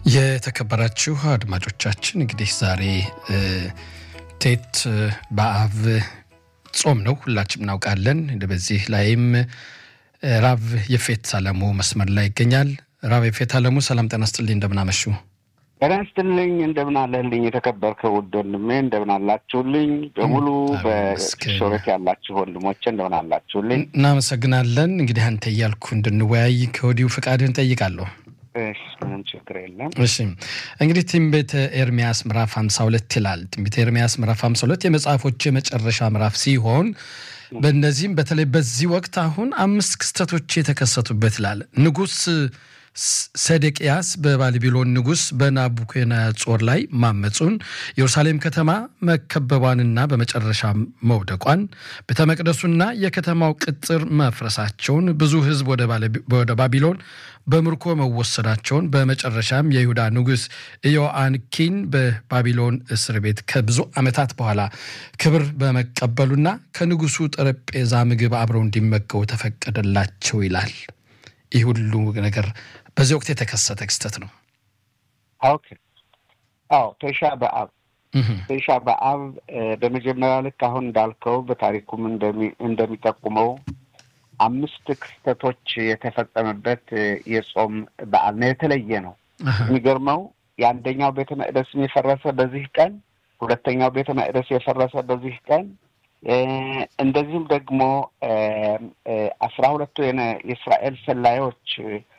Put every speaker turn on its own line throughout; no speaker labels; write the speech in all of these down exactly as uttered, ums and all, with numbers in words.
የተከበራችሁ አድማጮቻችን እንግዲህ ዛሬ ቴት በአብ ጾም ነው ሁላችንም እናውቃለን በዚህ ላይም ራብ የፌት ሰላሙ መስመር ላይ ይገኛል ራብ የፌት ሰላሙ ሰላም ጤና ይስጥልኝ እንደምን አመሹ
ጤና ይስጥልኝ እንደምን አለልኝ የተከበርከው ወንድሜ እንደምን አላችሁልኝ በሙሉ በሾረት ያላችሁ ወንድሞቼ እንደምን አላችሁልኝ
እናመሰግናለን እንግዲህ አንተ ይያልኩ እንድንወያይ ከወዲው ፍቃድን ጠይቃለሁ
እሺ ምን ችግር የለም
እሺ እንግዲህ ትንቢተ ኤርምያስ ምዕራፍ ሃምሳ ሁለት ይላል ትንቢተ ኤርምያስ ምዕራፍ ሃምሳ ሁለት የመጽሐፎች የመጨረሻ ምዕራፍ ሲሆን በእነዚህም በተለይ በዚህ ወቅት አሁን አምስት ክስተቶች የተከሰቱበት ይላል ንጉስ ሰደቂያስ በባቢሎን ንጉስ በናቡከደነጾር ላይ ማመጹን ኢየሩሳሌም ከተማ መከበቧንና በመጨረሻ መውደቋን በተመቅደሱና የከተማው ቅጥር መፍረሳቸውን ብዙ ህዝብ ወደ ባቢሎን በምርኮ መወሰዳቸውን በመጨረሻም የይሁዳ ንጉስ ኢዮአንኪን በባቢሎን እስር ቤት ከብዙ አመታት በኋላ ክብር በመቀበሉና ከንጉሱ ጠረጴዛ ምግብ አብረው እንዲመገቡ ተፈቀደላቸው ይላል ይህ ሁሉ ነገር በዚህ ወቅት የተከሰተ ክስተት ነው
ኦኬ አው ተሻ በአብ ተሻ በአብ በመጀመሪያ ልክ አሁን እንዳልከው በታሪኩም እንደሚ እንደሚጠቁመው አምስት ክስተቶች የተፈጸመበት የጾም በዓል ነው የተለየ ነው የሚገርመው የአንደኛው ቤተ መቅደስ የፈረሰ በዚህ ቀን ሁለተኛው ቤተ መቅደስ የፈረሰ በዚህ ቀን እንደዚህም ደግሞ አስራ ሁለቱ የእስራኤል ሰላዮች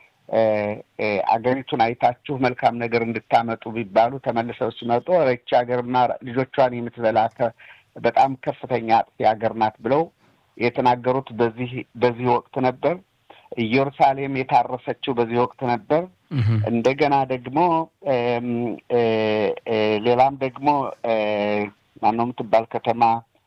አገሪቱን አይታችሁ መልካም ነገር እንድታመጡ ቢባሉ ተመልሰው ሲመጡ ረቻ ሀገርና ልጆቿን የምትበላተ በጣም ከፍተኛ አገር ናት ብለው የተናገሩት በዚህ በዚህ ወቅት ነበር ኢየሩሳሌም የታረሰችው በዚህ ወቅት ነበር እንደገና ደግሞ ሌላም ደግሞ ማንንም ትባል ከተማ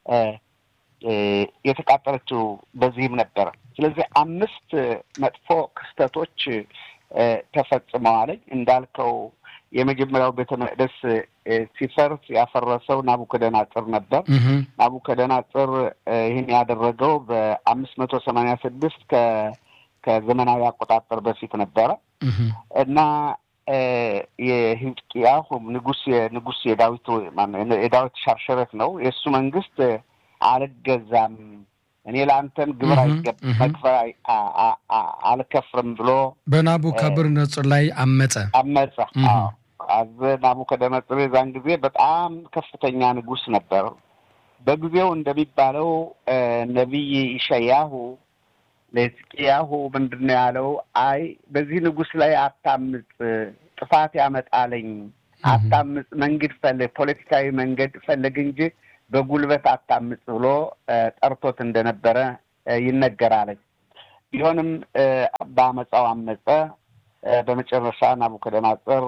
የተቃጠለችው በዚህም ነበር ስለዚህ አምስት መጥፎ ክስተቶች ተፈጽመዋል እንዳልከው የመጀመሪያው ቤተ መቅደስ ሲፈርስ ያፈረሰው ናቡከደነጾር ነበር ናቡከደነጾር ይሄን ያደረገው በ586 ከ ከዘመናዊ አቆጣጠር በፊት ነበር እና የሂዝቅያስ ንጉስ የንጉስ የዳዊት ማነው የዳዊት ሻርሸረት ነው የሱ መንግስት አልገዛም እኔ ላንተን ግብር አይገባም መክፈል አልከፍርም ብሎ
በናቡከደነጾር ላይ አመጸ አመጸ
አዎ አዘ ናቡከደነጾር የዛን ጊዜ በጣም ከፍተኛ ንጉስ ነበር በጊዜው እንደሚባለው ነብይ ኢሳያስ ለሕዝቅያስ ምንድነው ያለው አይ በዚህ ንጉስ ላይ አታምጽ ጥፋት ያመጣልኝ አታምጽ መንገድ ፈለግ ፖለቲካዊ መንገድ ፈለግ እንጂ በጉልበት አታምጽ ብሎ ጠርቶት እንደነበረ ይነገራል ቢሆንም በአመጻው አመጸ በመጨረሻ ናቡከደነጾር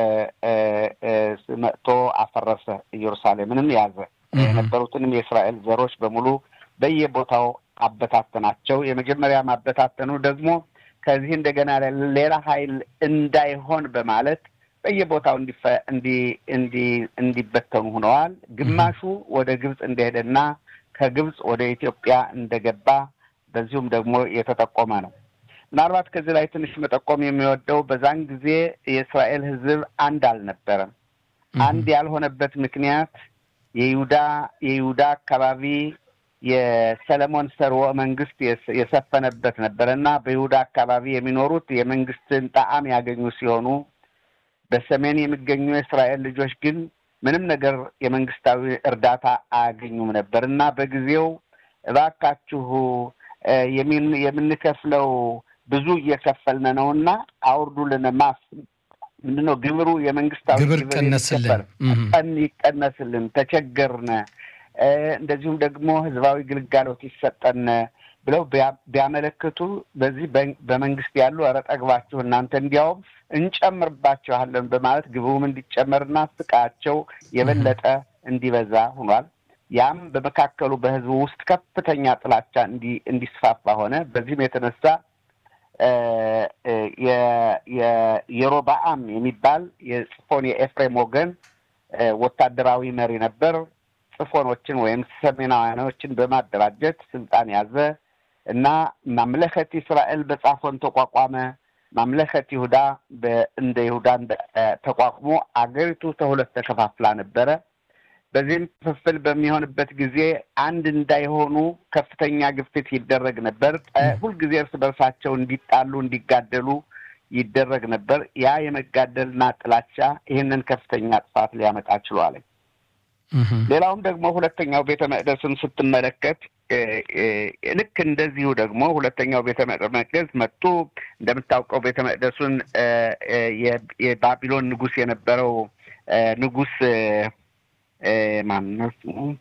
መጥቶ አፈረሰ ኢየሩሳሌምንም ያዘ የነበሩትንም የእስራኤል ዘሮች በሙሉ በየቦታው አበታተናቸው የመጀመሪያ ማበታተኑ ደግሞ ከዚህ እንደገና ሌላ ኃይል እንዳይሆን በማለት በየቦታው እንዲፈ እንዲ እንዲ እንዲበተኑ ሆነዋል ግማሹ ወደ ግብጽ እንደሄደና ከግብጽ ወደ ኢትዮጵያ እንደገባ በዚሁም ደግሞ የተጠቆመ ነው ምናልባት ከዚህ ላይ ትንሽ መጠቆም የሚወደው በዛን ጊዜ የእስራኤል ህዝብ አንድ አልነበረም አንድ ያልሆነበት ምክንያት የይሁዳ የይሁዳ አካባቢ የሰለሞን ሰርወ መንግስት የሰፈነበት ነበርና በይሁዳ አካባቢ የሚኖሩት የመንግስትን ጣዕም ያገኙ ሲሆኑ በሰሜን የሚገኙ የእስራኤል ልጆች ግን ምንም ነገር የመንግስታዊ እርዳታ አያገኙም ነበርና በጊዜው እባካችሁ የምን የምንከፍለው ብዙ እየከፈልን ነውና አውርዱልን ማስ ምንድነው ግብሩ የመንግስታዊ
ግብር ቀነስልን
ቀን ይቀነስልን ተቸገርነ እንደዚሁም ደግሞ ህዝባዊ ግልጋሎት ይሰጠን ብለው ቢያመለክቱ በዚህ በመንግስት ያሉ አረጠግባችሁ እናንተ እንዲያው እንጨምርባችኋለን በማለት ግብሩም እንዲጨመርና ስቃቸው የበለጠ እንዲበዛ ሆኗል ያም በመካከሉ በህዝቡ ውስጥ ከፍተኛ ጥላቻ እንዲ እንዲስፋፋ ሆነ በዚህም የተነሳ የ የሮባአም የሚባል የጽፎን የኤፍሬም ወገን ወታደራዊ መሪ ነበር ጽፎኖችን ወይም ሰሜናውያኖችን በማደራጀት ስልጣን ያዘ እና ማምለከት እስራኤል በጻፎን ተቋቋመ ማምለከት ይሁዳ በእንደ ይሁዳን ተቋቁሞ አገሪቱ ተሁለት ተከፋፍላ ነበረ። በዚህም ክፍል በሚሆንበት ጊዜ አንድ እንዳይሆኑ ከፍተኛ ግፊት ይደረግ ነበር። ሁሉ ጊዜ እርስ በርሳቸው እንዲጣሉ እንዲጋደሉ ይደረግ ነበር። ያ የመጋደልና ጥላቻ ይህንን ከፍተኛ ጥፋት ሊያመጣ ችሏል። ሌላውም ደግሞ ሁለተኛው ቤተ መቅደስን ስትመለከት ልክ እንደዚሁ ደግሞ ሁለተኛው ቤተ መቅደስ መጥቶ እንደምታውቀው ቤተ መቅደሱን የባቢሎን ንጉስ የነበረው ንጉስ ማንነስ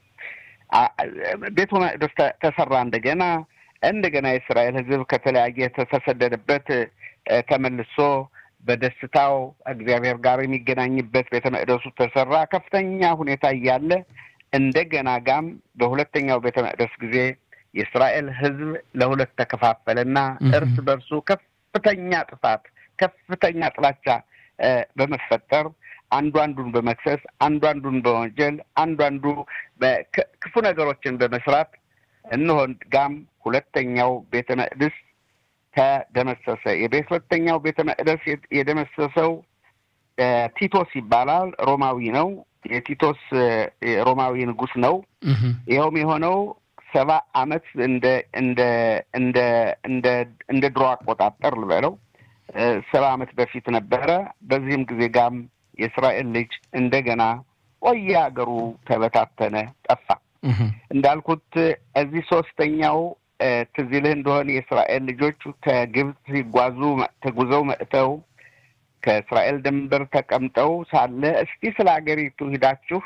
ቤተ መቅደስ ተሰራ እንደገና እንደገና የእስራኤል ሕዝብ ከተለያየ ተሰደደበት ተመልሶ በደስታው እግዚአብሔር ጋር የሚገናኝበት ቤተ መቅደሱ ተሰራ። ከፍተኛ ሁኔታ እያለ እንደገና ጋም በሁለተኛው ቤተ መቅደስ ጊዜ የእስራኤል ሕዝብ ለሁለት ተከፋፈለና እርስ በርሱ ከፍተኛ ጥፋት ከፍተኛ ጥላቻ በመፈጠር አንዱ አንዱን በመክሰስ አንዱ አንዱን በወንጀል አንዱ አንዱ በክፉ ነገሮችን በመስራት እንሆን ጋም ሁለተኛው ቤተ መቅደስ ተደመሰሰ። የቤት ሁለተኛው ቤተ መቅደስ የደመሰሰው ቲቶስ ይባላል። ሮማዊ ነው። የቲቶስ ሮማዊ ንጉስ ነው። ይኸውም የሆነው ሰባ አመት እንደ እንደ እንደ እንደ እንደ ድሮ አቆጣጠር ልበለው ሰባ አመት በፊት ነበረ። በዚህም ጊዜ ጋም የእስራኤል ልጅ እንደገና ወያ ሀገሩ ተበታተነ፣ ጠፋ። እንዳልኩት እዚህ ሶስተኛው ትዝ ይልህ እንደሆነ የእስራኤል ልጆች ከግብጽ ሲጓዙ ተጉዘው መጥተው ከእስራኤል ድንበር ተቀምጠው ሳለ እስቲ ስለ ሀገሪቱ ሂዳችሁ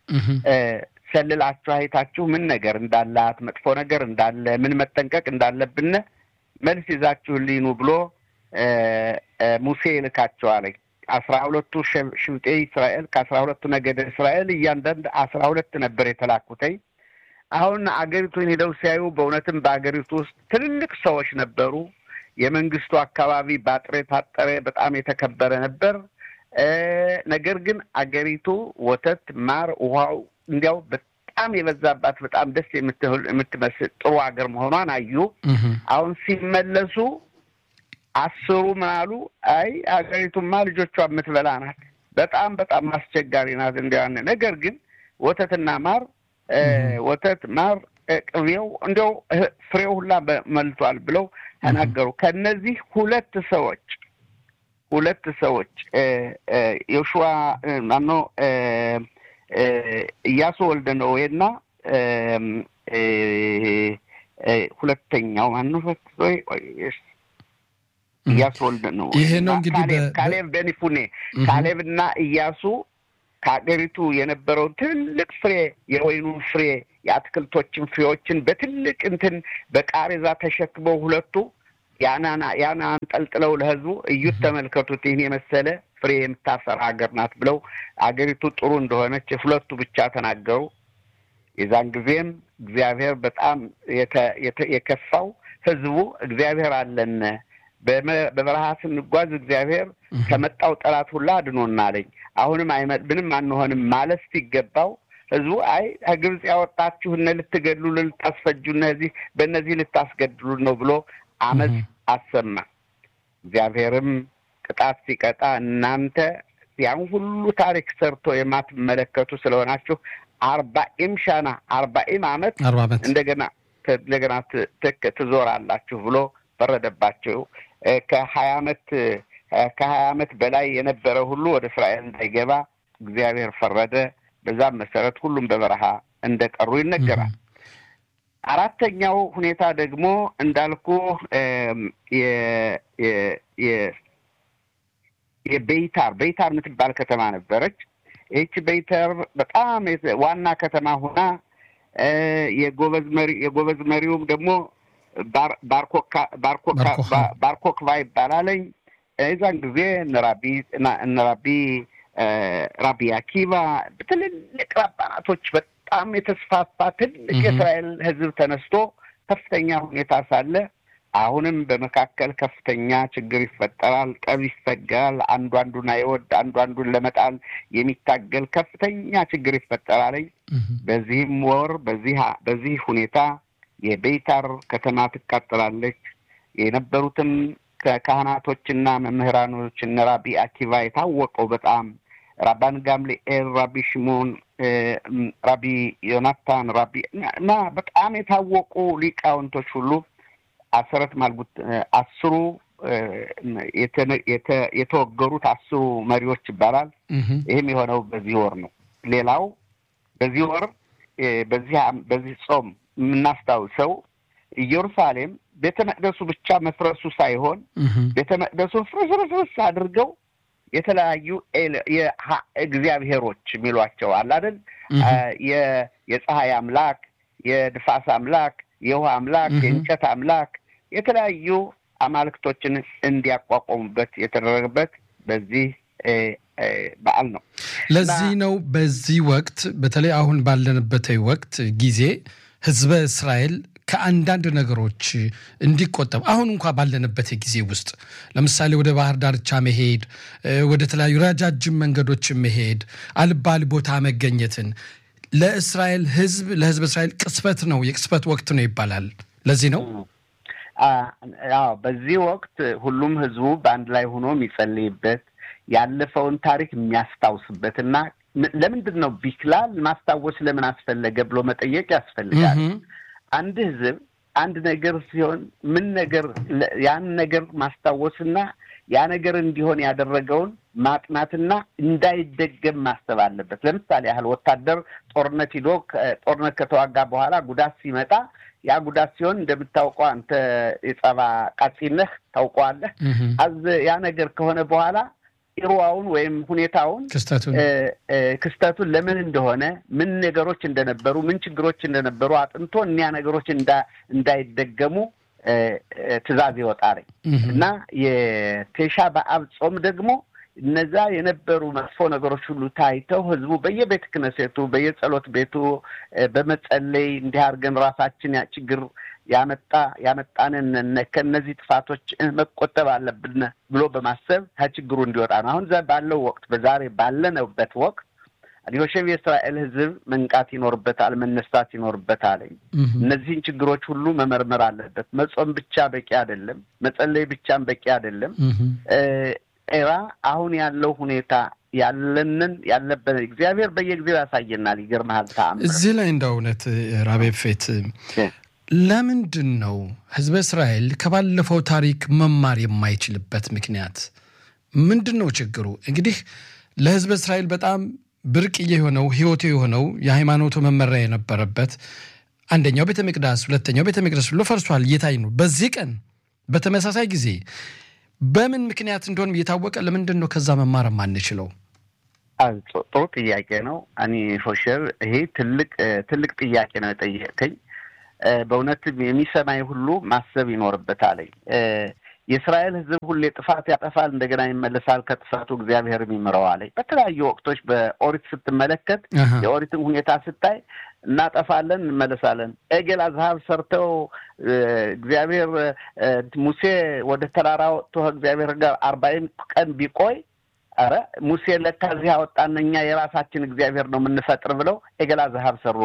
ሰልላችሁ አይታችሁ ምን ነገር እንዳላት መጥፎ ነገር እንዳለ ምን መጠንቀቅ እንዳለብን መልስ ይዛችሁልኝ ብሎ ሙሴ ልካቸዋል። አስራ ሁለቱ ሽምጤ እስራኤል ከአስራ ሁለቱ ነገደ እስራኤል እያንዳንዱ አስራ ሁለት ነበር የተላኩተይ። አሁን አገሪቱን ሄደው ሲያዩ በእውነትም በአገሪቱ ውስጥ ትልልቅ ሰዎች ነበሩ። የመንግስቱ አካባቢ ባጥሬ ታጠረ በጣም የተከበረ ነበር። ነገር ግን አገሪቱ ወተት ማር ውሃው እንዲያው በጣም የበዛባት በጣም ደስ የምትል የምትመስል ጥሩ አገር መሆኗን አዩ። አሁን ሲመለሱ አስሩ ማሉ አይ አገሪቱማ ልጆቿ የምትበላ ናት፣ በጣም በጣም አስቸጋሪ ናት። እንዲያን ነገር ግን ወተትና ማር ወተት ማር ቅቤው እንደው ፍሬው ሁላ መልቷል ብለው ተናገሩ። ከነዚህ ሁለት ሰዎች ሁለት ሰዎች ዮሹዋ ማኖ ኢያሱ ወልደ ነዌና ሁለተኛው ማነው ወይ ኢያሱ ወልደ ነዌ
ይሄ ነው እንግዲህ
ካሌብ በኒፉኔ ካሌብና ኢያሱ ከአገሪቱ የነበረው ትልቅ ፍሬ የወይኑን ፍሬ የአትክልቶችን ፍሬዎችን በትልቅ እንትን በቃሬዛ ተሸክመው ሁለቱ ያናና ያና አንጠልጥለው ለህዝቡ እዩት ተመልከቱት ይሄን የመሰለ ፍሬ የምታፈራ ሀገር ናት ብለው አገሪቱ ጥሩ እንደሆነች ሁለቱ ብቻ ተናገሩ። የዛን ጊዜም እግዚአብሔር በጣም የከፋው ህዝቡ እግዚአብሔር አለን በበረሃ ስንጓዝ እግዚአብሔር ከመጣው ጠላት ሁሉ አድኖናለኝ አሁንም አይመጥብንም አንሆንም ማለት ሲገባው ህዝቡ አይ ግብጽ ያወጣችሁና ልትገድሉ ልታስፈጁና እዚህ በእነዚህ ልታስገድሉ ነው ብሎ አመጽ አሰማ። እግዚአብሔርም ቅጣት ሲቀጣ እናንተ ያን ሁሉ ታሪክ ሰርቶ የማትመለከቱ ስለሆናችሁ አርባዒም ሻና አርባዒም አመት እንደገና እንደገና ትዞራላችሁ ብሎ ፈረደባቸው። ከሀያ አመት ከሀያ አመት በላይ የነበረ ሁሉ ወደ እስራኤል እንዳይገባ እግዚአብሔር ፈረደ። በዛም መሰረት ሁሉም በበረሃ እንደቀሩ ይነገራል። አራተኛው ሁኔታ ደግሞ እንዳልኩ የ የ የ የቤይታር ቤይታር የምትባል ከተማ ነበረች። እቺ ቤይታር በጣም ዋና ከተማ ሆና የጎበዝ መሪ የጎበዝ መሪውም ደግሞ ባርኮካ ባርኮካ ባርኮክቫ ይባላልኝ። እዛን ጊዜ ነራቢ ነራቢ ራቢ አኪባ በትልልቅ ራባናቶች በጣም የተስፋፋ ትልቅ የእስራኤል ህዝብ ተነስቶ ከፍተኛ ሁኔታ ሳለ አሁንም በመካከል ከፍተኛ ችግር ይፈጠራል፣ ጠብ ይፈጋል፣ አንዱ አንዱን አይወድ አንዱ አንዱን ለመጣል የሚታገል ከፍተኛ ችግር ይፈጠራል። በዚህም ወር በዚህ በዚህ ሁኔታ የቤይታር ከተማ ትቃጠላለች። የነበሩትም ከካህናቶችና መምህራኖች እነ ራቢ አኪቫ የታወቀው በጣም ራባን ጋምሊኤል ራቢ ሽሞን ራቢ ዮናታን ራቢ እና በጣም የታወቁ ሊቃውንቶች ሁሉ አስረት ማልጉት አስሩ የተወገሩት አስሩ መሪዎች ይባላል። ይሄም የሆነው በዚህ ወር ነው። ሌላው በዚህ ወር በዚህ በዚህ ጾም የምናስታውሰው ኢየሩሳሌም ቤተ መቅደሱ ብቻ መፍረሱ ሳይሆን ቤተ መቅደሱን ፍርስርስ አድርገው የተለያዩ የእግዚአብሔሮች የሚሏቸው አለ አይደል? የፀሐይ አምላክ፣ የድፋስ አምላክ፣ የውሃ አምላክ፣ የእንጨት አምላክ የተለያዩ አማልክቶችን እንዲያቋቋሙበት የተደረገበት በዚህ በዓል ነው።
ለዚህ ነው በዚህ ወቅት በተለይ አሁን ባለንበት ወቅት ጊዜ ህዝበ እስራኤል ከአንዳንድ ነገሮች እንዲቆጠብ አሁን እንኳን ባለንበት ጊዜ ውስጥ ለምሳሌ ወደ ባህር ዳርቻ መሄድ፣ ወደ ተለያዩ ረጃጅም መንገዶች መሄድ፣ አልባል ቦታ መገኘትን ለእስራኤል ህዝብ ለህዝብ እስራኤል ቅስፈት ነው፣ የቅስፈት ወቅት ነው ይባላል። ለዚህ ነው
አዎ በዚህ ወቅት ሁሉም ህዝቡ በአንድ ላይ ሆኖ የሚጸልይበት ያለፈውን ታሪክ የሚያስታውስበትና ለምንድን ነው ቢክላል ማስታወስ ለምን አስፈለገ ብሎ መጠየቅ ያስፈልጋል። አንድ ህዝብ አንድ ነገር ሲሆን ምን ነገር ያን ነገር ማስታወስና ያ ነገር እንዲሆን ያደረገውን ማጥናትና እንዳይደገም ማስተብ አለበት። ለምሳሌ ያህል ወታደር ጦርነት ሂዶ ጦርነት ከተዋጋ በኋላ ጉዳት ሲመጣ ያ ጉዳት ሲሆን እንደምታውቀው አንተ የጸባ ቃጺነህ ታውቀዋለህ። አዝ ያ ነገር ከሆነ በኋላ ኢሩዋውን ወይም ሁኔታውን
ክስተቱን
ክስተቱን ለምን እንደሆነ ምን ነገሮች እንደነበሩ ምን ችግሮች እንደነበሩ አጥንቶ እኒያ ነገሮች እንዳይደገሙ ትእዛዝ ይወጣል እና የቴሻ በአብ ጾም ደግሞ እነዛ የነበሩ መጥፎ ነገሮች ሁሉ ታይተው ህዝቡ በየቤተ ክህነቱ በየጸሎት ቤቱ በመጸለይ እንዲያርገን ራሳችን ያ ችግር ያመጣ ያመጣንን ከነዚህ ጥፋቶች መቆጠብ አለብን ብሎ በማሰብ ከችግሩ እንዲወጣ ነው። አሁን ዛ ባለው ወቅት በዛሬ ባለነውበት ወቅት አዲዮሸም የእስራኤል ህዝብ መንቃት ይኖርበታል፣ መነሳት ይኖርበታል። እነዚህን ችግሮች ሁሉ መመርመር አለበት። መጾም ብቻ በቂ አይደለም፣ መጸለይ ብቻም በቂ አይደለም። ኤራ አሁን ያለው ሁኔታ ያለንን ያለበት እግዚአብሔር በየጊዜው ያሳየናል። ይገርማል ተአምር
እዚህ ላይ እንደውነት ራቤፌት ለምንድን ነው ህዝበ እስራኤል ከባለፈው ታሪክ መማር የማይችልበት ምክንያት ምንድነው ችግሩ? እንግዲህ ለህዝበ እስራኤል በጣም ብርቅዬ የሆነው ህይወቱ የሆነው የሃይማኖቱ መመሪያ የነበረበት አንደኛው ቤተ መቅደስ ሁለተኛው ቤተ መቅደስ ሁሉ ፈርሷል እየታይ ነው። በዚህ ቀን በተመሳሳይ ጊዜ በምን ምክንያት እንደሆነ እየታወቀ ለምንድን ነው ከዛ መማር ማንችለው?
ጥሩ ጥያቄ ነው። እኔ ፎሸር ይሄ ትልቅ ትልቅ ጥያቄ ነው የጠየቀኝ። በእውነት የሚሰማይ ሁሉ ማሰብ ይኖርበታል። የእስራኤል ህዝብ ሁሌ ጥፋት ያጠፋል እንደገና ይመለሳል ከጥፋቱ እግዚአብሔር ይምረዋል። በተለያዩ ወቅቶች በኦሪት ስትመለከት የኦሪትን ሁኔታ ስታይ እናጠፋለን እንመለሳለን። ኤጌል አዝሃብ ሰርተው እግዚአብሔር ሙሴ ወደ ተራራ ወጥቶ እግዚአብሔር ጋር አርባዕን ቀን ቢቆይ አረ ሙሴ ለካዚህ ያወጣንኛ የራሳችን እግዚአብሔር ነው የምንፈጥር ብለው ኤጌል አዝሃብ ሰሩ።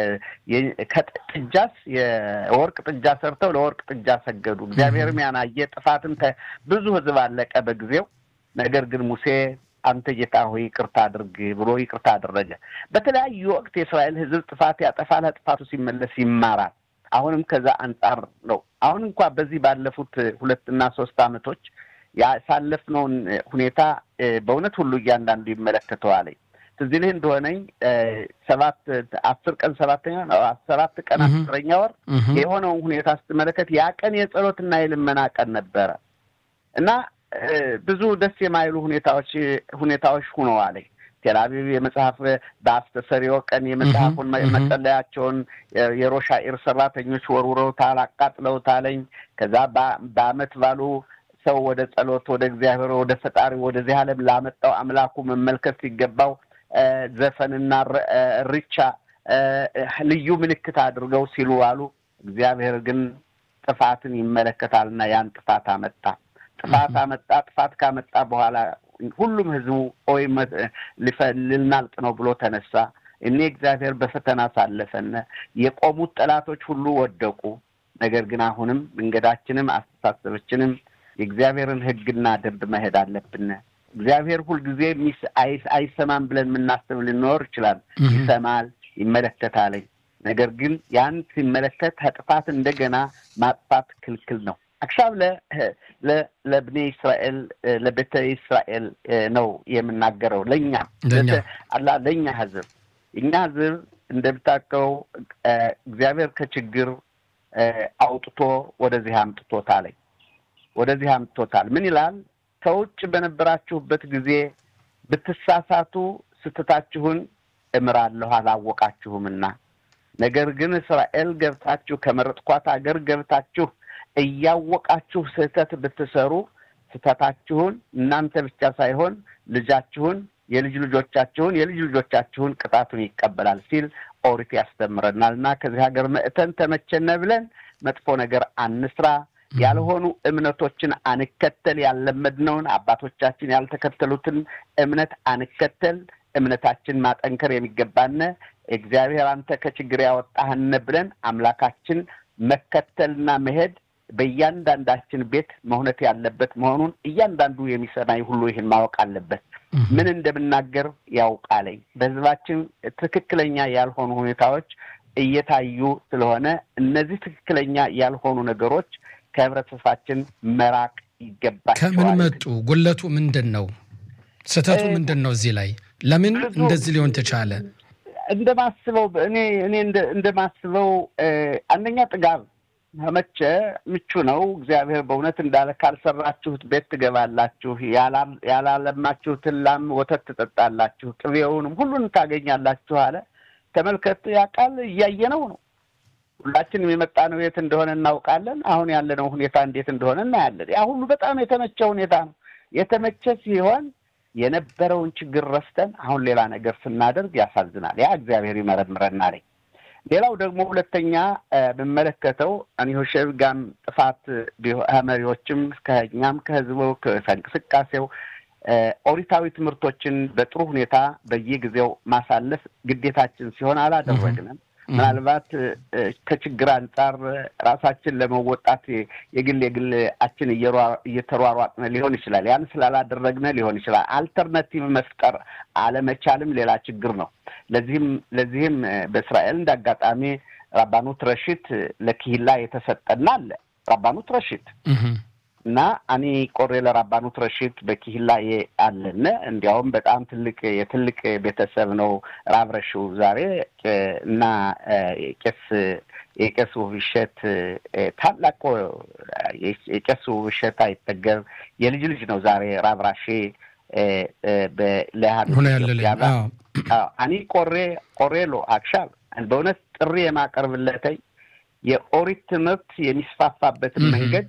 ከጥጃስ የወርቅ ጥጃ ሰርተው ለወርቅ ጥጃ ሰገዱ። እግዚአብሔርም ያናየ ጥፋትን ብዙ ህዝብ አለቀ በጊዜው። ነገር ግን ሙሴ አንተ ጌታ ሆይ ይቅርታ አድርግ ብሎ ይቅርታ አደረገ። በተለያዩ ወቅት የእስራኤል ህዝብ ጥፋት ያጠፋል፣ ጥፋቱ ሲመለስ ይማራል። አሁንም ከዛ አንጻር ነው። አሁን እንኳን በዚህ ባለፉት ሁለት እና ሶስት አመቶች ያሳለፍነው ሁኔታ በእውነት ሁሉ እያንዳንዱ ይመለከተዋል። ስለዚህ እንደሆነኝ ሰባት አስር ቀን ሰባተኛ ሰባት ቀን አስረኛ ወር የሆነው ሁኔታ ስትመለከት ያ ቀን የጸሎትና የልመና ቀን ነበረ እና ብዙ ደስ የማይሉ ሁኔታዎች ሁኔታዎች ሆነዋል። ቴላቪቭ የመጽሐፍ በአስተሰሪው ቀን የመጽሐፉን መጠለያቸውን የሮሻኢር ሰራተኞች ወርውረውታል፣ አቃጥለውታል። ከዛ በአመት ባሉ ሰው ወደ ጸሎት ወደ እግዚአብሔር ወደ ፈጣሪ ወደዚህ ዓለም ላመጣው አምላኩ መመልከት ሲገባው ዘፈንና ሪቻ ልዩ ምልክት አድርገው ሲሉ አሉ። እግዚአብሔር ግን ጥፋትን ይመለከታልና ያን ጥፋት አመጣ። ጥፋት አመጣ። ጥፋት ካመጣ በኋላ ሁሉም ህዝቡ ኦይ ሊናልጥ ነው ብሎ ተነሳ። እኔ እግዚአብሔር በፈተና ሳለፈነ የቆሙት ጠላቶች ሁሉ ወደቁ። ነገር ግን አሁንም መንገዳችንም አስተሳሰባችንም የእግዚአብሔርን ሕግና ደንብ መሄድ አለብን። እግዚአብሔር ሁሉ ጊዜ ሚስ አይሰማም ብለን ምናስብ ልንኖር ይችላል። ይሰማል፣ ይመለከታል። ነገር ግን ያን ሲመለከት ተጥፋት እንደገና ማጥፋት ክልክል ነው። አክሻብ ለ ለ ለብኔ እስራኤል ለቤተ እስራኤል ነው የምናገረው ለኛ አላ ለኛ ህዝብ እኛ ህዝብ እንደምታውቀው እግዚአብሔር ከችግር አውጥቶ ወደዚህ አምጥቶታል ወደዚህ አምጥቶታል። ምን ይላል? ከውጭ በነበራችሁበት ጊዜ ብትሳሳቱ ስተታችሁን እምራለሁ አላወቃችሁምና፣ ነገር ግን እስራኤል ገብታችሁ ከመረጥኳት አገር ገብታችሁ እያወቃችሁ ስህተት ብትሰሩ ስተታችሁን እናንተ ብቻ ሳይሆን ልጃችሁን የልጅ ልጆቻችሁን የልጅ ልጆቻችሁን ቅጣቱን ይቀበላል ሲል ኦሪት ያስተምረናልና ከዚህ ሀገር መእተን ተመቸነ ብለን መጥፎ ነገር አንስራ፣ ያልሆኑ እምነቶችን አንከተል፣ ያለመድነውን አባቶቻችን ያልተከተሉትን እምነት አንከተል። እምነታችን ማጠንከር የሚገባነ እግዚአብሔር አንተ ከችግር ያወጣህነ ብለን አምላካችን መከተልና መሄድ በእያንዳንዳችን ቤት መሆነት ያለበት መሆኑን እያንዳንዱ የሚሰማይ ሁሉ ይህን ማወቅ አለበት። ምን እንደምናገር ያውቃለኝ። በህዝባችን ትክክለኛ ያልሆኑ ሁኔታዎች እየታዩ ስለሆነ እነዚህ ትክክለኛ ያልሆኑ ነገሮች ከህብረተሰባችን መራቅ ይገባል።
ከምን መጡ? ጉለቱ ምንድነው? ስተቱ ምንድነው? እዚህ ላይ ለምን እንደዚህ ሊሆን ተቻለ?
እንደማስበው እኔ እኔ እንደማስበው አንደኛ ጥጋብ መቼ ምቹ ነው። እግዚአብሔር በእውነት እንዳለ ካልሰራችሁት ቤት ትገባላችሁ፣ ያላለማችሁትን ላም ወተት ትጠጣላችሁ፣ ቅቤውንም ሁሉን ታገኛላችሁ አለ። ተመልከቱ፣ ያቃል እያየነው ነው። ሁላችንም የመጣነው የት እንደሆነ እናውቃለን። አሁን ያለነው ሁኔታ እንዴት እንደሆነ እናያለን። ያ ሁሉ በጣም የተመቸ ሁኔታ ነው። የተመቸ ሲሆን የነበረውን ችግር ረስተን አሁን ሌላ ነገር ስናደርግ ያሳዝናል። ያ እግዚአብሔር ይመረምረናል። ሌላው ደግሞ ሁለተኛ በመለከተው አንዮሸብ ጋም ጥፋት ቢሆመሪዎችም ከኛም ከህዝቡ ከእንቅስቃሴው ኦሪታዊ ትምህርቶችን በጥሩ ሁኔታ በየጊዜው ማሳለፍ ግዴታችን ሲሆን አላደረግንም። ምናልባት ከችግር አንፃር ራሳችን ለመወጣት የግል የግል አችን እየተሯሯጥነ ሊሆን ይችላል። ያን ስላላደረግነ ሊሆን ይችላል። አልተርናቲቭ መፍጠር አለመቻልም ሌላ ችግር ነው። ለዚህም ለዚህም በእስራኤል እንዳጋጣሚ ራባኑት ረሺት ለኪህላ የተሰጠና አለ ራባኑት ረሺት እና አኒ ቆሬ ለራባኑት ረሺት በኪህላ ያለነ እንዲያውም በጣም ትልቅ የትልቅ ቤተሰብ ነው ራብረሹ ዛሬ እና የቄስ የቄስ ውብሸት ታላቅ የቄስ ውብሸት አይተገብ የልጅ ልጅ ነው ዛሬ ራብራሺ በለሃን ያባ አኒ ቆሬ ቆሬሎ አክሻል በእውነት ጥሪ የማቀርብለታይ የኦሪት ትምህርት የሚስፋፋበት መንገድ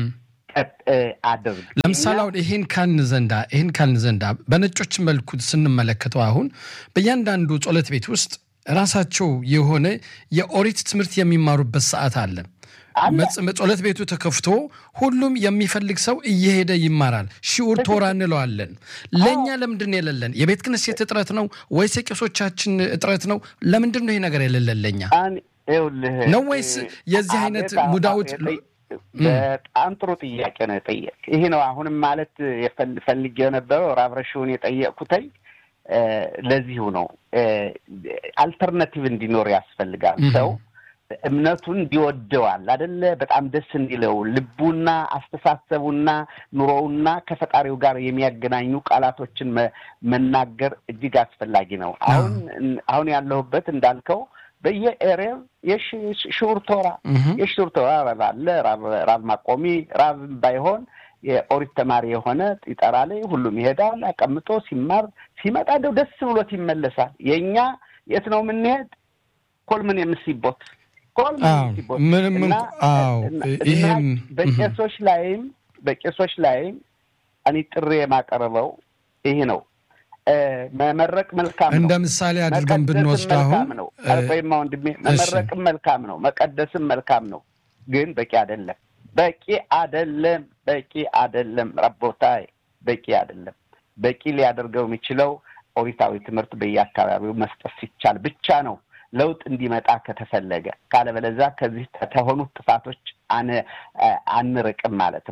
አደረግ።
ለምሳሌ ይሄን ካልን ዘንዳ ይሄን ካልን ዘንዳ በነጮች መልኩ ስንመለከተው አሁን በእያንዳንዱ ጸሎት ቤት ውስጥ ራሳቸው የሆነ የኦሪት ትምህርት የሚማሩበት ሰዓት አለ። ጸሎት ቤቱ ተከፍቶ ሁሉም የሚፈልግ ሰው እየሄደ ይማራል። ሺኡር ቶራ እንለዋለን። ለኛ ለምንድን ነው የሌለን? የቤተ ክህነት እጥረት ነው ወይስ የቄሶቻችን እጥረት ነው? ለምንድን ነው ይሄ ነገር የሌለን ለኛ? ነው ወይስ የዚህ አይነት ሙዳውት?
በጣም ጥሩ ጥያቄ ነው የጠየቅ። ይሄ ነው አሁንም ማለት የፈልግ የነበረው ራብረሽውን የጠየቅኩተይ ለዚሁ ነው። አልተርናቲቭ እንዲኖር ያስፈልጋል። ሰው እምነቱን ቢወደዋል አይደለ? በጣም ደስ እንዲለው ልቡና አስተሳሰቡና ኑሮውና ከፈጣሪው ጋር የሚያገናኙ ቃላቶችን መናገር እጅግ አስፈላጊ ነው። አሁን አሁን ያለሁበት እንዳልከው በየኤሪያው የሽኡር ቶራ የሽኡር ቶራ ባለ ራብ ማቆሚ ራብ ባይሆን የኦሪት ተማሪ የሆነ ይጠራል። ሁሉም ይሄዳል አቀምጦ ሲማር ሲመጣ ደው ደስ ብሎት ይመለሳል። የኛ የት ነው የምንሄድ? ኮልምን የምስይቦት ኮልምን የምስይቦት
ምንም አዎ ይሄም
በቄሶች ላይም በቄሶች ላይም እኔ ጥሪ የማቀርበው ይሄ ነው። መመረቅ መልካም ነው።
እንደ ምሳሌ አድርገን ብንወስድ አሁን
አርበይማ ወንድሜ መመረቅም መልካም ነው፣ መቀደስም መልካም ነው። ግን በቂ አይደለም። በቂ አይደለም። በቂ አይደለም። ረቦታይ በቂ አይደለም። በቂ ሊያደርገው የሚችለው ኦሪታዊ ትምህርት በየአካባቢው መስጠት ሲቻል ብቻ ነው ለውጥ እንዲመጣ ከተፈለገ። ካለበለዚያ ከዚህ ተሆኑ ጥፋቶች አን አንርቅም ማለት ነው።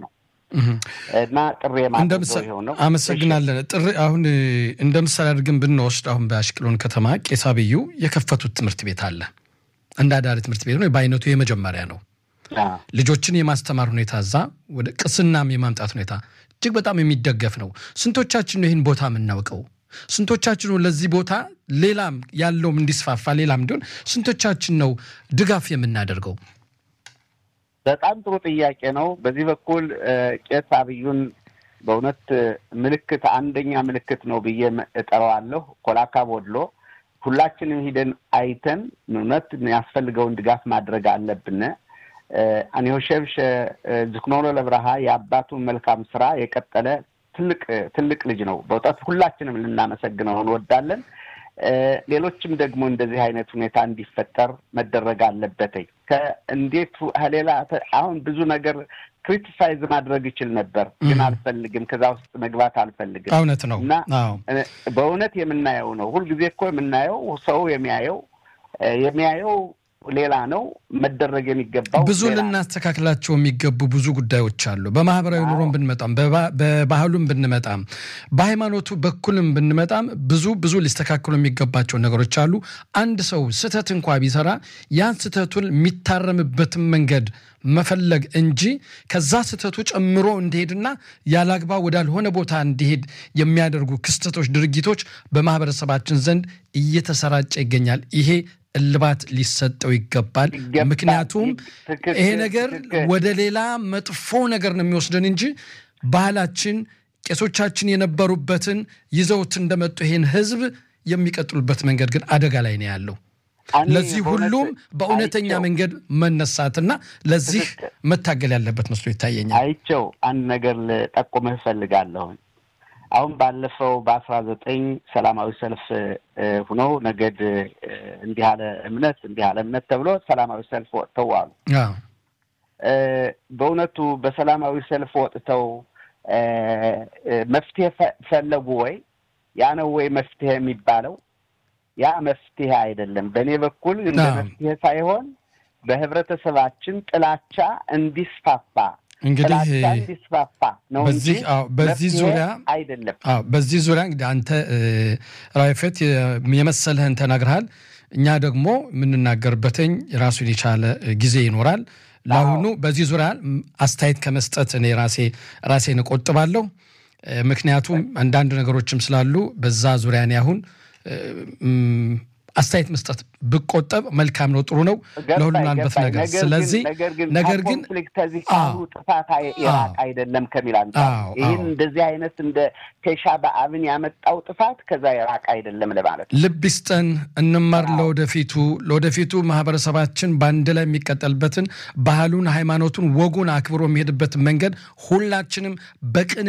እና ጥሪ ማድረግ ነው።
አመሰግናለን። ጥሪ አሁን እንደምሳሌ አድርገን ብንወስድ አሁን በአሽቅሎን ከተማ ቄስ አብዩ የከፈቱት ትምህርት ቤት አለ። እንደ አዳሪ ትምህርት ቤት ነው። በአይነቱ የመጀመሪያ ነው። ልጆችን የማስተማር ሁኔታ እዛ ወደ ቅስናም የማምጣት ሁኔታ እጅግ በጣም የሚደገፍ ነው። ስንቶቻችን ነው ይህን ቦታ የምናውቀው? ስንቶቻችን ነው ለዚህ ቦታ ሌላም ያለውም እንዲስፋፋ ሌላም እንዲሆን ስንቶቻችን ነው ድጋፍ የምናደርገው?
በጣም ጥሩ ጥያቄ ነው። በዚህ በኩል ቄስ አብዩን በእውነት ምልክት አንደኛ ምልክት ነው ብዬ እጠራዋለሁ። ኮላካ ወድሎ ሁላችንም ሄደን አይተን እውነት የሚያስፈልገውን ድጋፍ ማድረግ አለብን። እኔ ሆሸብሽ ዝክኖሎ ለብራሃ የአባቱን መልካም ስራ የቀጠለ ትልቅ ትልቅ ልጅ ነው። በእውነት ሁላችንም ልናመሰግነው እንወዳለን። ሌሎችም ደግሞ እንደዚህ አይነት ሁኔታ እንዲፈጠር መደረግ አለበት። ከእንዴት ሌላ አሁን ብዙ ነገር ክሪቲሳይዝ ማድረግ ይችል ነበር፣ ግን አልፈልግም። ከዛ ውስጥ መግባት አልፈልግም።
እውነት ነው።
አዎ በእውነት የምናየው ነው። ሁሉ ጊዜ እኮ የምናየው ሰው የሚያየው የሚያየው ሌላ ነው። መደረግ የሚገባው
ብዙ ልናስተካክላቸው የሚገቡ ብዙ ጉዳዮች አሉ። በማህበራዊ ኑሮም ብንመጣም በባህሉም ብንመጣም በሃይማኖቱ በኩልም ብንመጣም ብዙ ብዙ ሊስተካከሉ የሚገባቸው ነገሮች አሉ። አንድ ሰው ስተት እንኳን ቢሰራ ያን ስተቱን የሚታረምበትን መንገድ መፈለግ እንጂ ከዛ ስተቱ ጨምሮ እንዲሄድና ያላግባ ወዳልሆነ ቦታ እንዲሄድ የሚያደርጉ ክስተቶች፣ ድርጊቶች በማህበረሰባችን ዘንድ እየተሰራጨ ይገኛል። ይሄ እልባት ሊሰጠው ይገባል። ምክንያቱም ይሄ ነገር ወደ ሌላ መጥፎ ነገር ነው የሚወስደን እንጂ ባህላችን ቄሶቻችን የነበሩበትን ይዘውት እንደመጡ ይሄን ህዝብ የሚቀጥሉበት መንገድ ግን አደጋ ላይ ነው ያለው። ለዚህ ሁሉም በእውነተኛ መንገድ መነሳትና ለዚህ መታገል ያለበት መስሎ ይታየኛል።
አይቸው አንድ ነገር ለጠቆመህ ፈልጋለሁ። አሁን ባለፈው በአስራ ዘጠኝ ሰላማዊ ሰልፍ ሆኖ ነገድ እንዲህ ያለ እምነት እንዲህ ያለ እምነት ተብሎ ሰላማዊ ሰልፍ ወጥተው አሉ።
አዎ
በእውነቱ በሰላማዊ ሰልፍ ወጥተው መፍትሄ ፈለጉ ወይ? ያ ነው ወይ መፍትሄ የሚባለው? ያ መፍትሄ አይደለም። በእኔ በኩል እንደ መፍትሄ ሳይሆን በህብረተሰባችን ጥላቻ እንዲስፋፋ
እንግዲህ
እንዲስፋፋ ነው እንጂ
በዚህ ዙሪያ
አይደለም።
አዎ በዚህ ዙሪያ እንግዲህ አንተ ራይፈት የመሰለህን ተናግረሃል። እኛ ደግሞ የምንናገርበትኝ ራሱን የቻለ ጊዜ ይኖራል። ለአሁኑ በዚህ ዙሪያ አስተያየት ከመስጠት እኔ ራሴ ራሴን እቆጥባለሁ። ምክንያቱም አንዳንድ ነገሮችም ስላሉ በዛ ዙሪያ ነው አሁን አስተያየት መስጠት ብቆጠብ መልካም ነው፣ ጥሩ ነው ለሁሉም አንበት ነገር። ስለዚህ ነገር ግን
ኮንፍሊክት እዚህ አው ጥፋት ይራቅ አይደለም ከሚል አንፃር ይሄን እንደዚህ አይነት እንደ ቴሻ በአብን ያመጣው ጥፋት ከዛ ይራቅ አይደለም ለማለት
ልብ ይስጠን፣ እንማር ለወደፊቱ ለወደፊቱ ማህበረሰባችን ባንድ ላይ የሚቀጥልበትን ባህሉን፣ ሃይማኖቱን፣ ወጉን አክብሮ የሚሄድበት መንገድ ሁላችንም በቅን